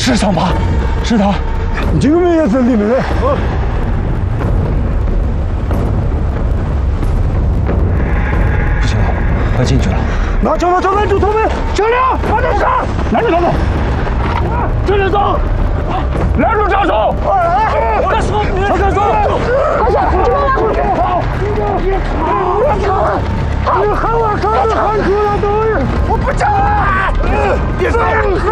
是伤疤，是他。 这个门也是里面的。 不行了，快进去了。 拿枪拦住他们！小梁，快点上！ 拦住他们！这边走！拦住杀手！快说！快点走！ 快下，这边来！ 好！你喊我，喊出了都！我不叫了！别走！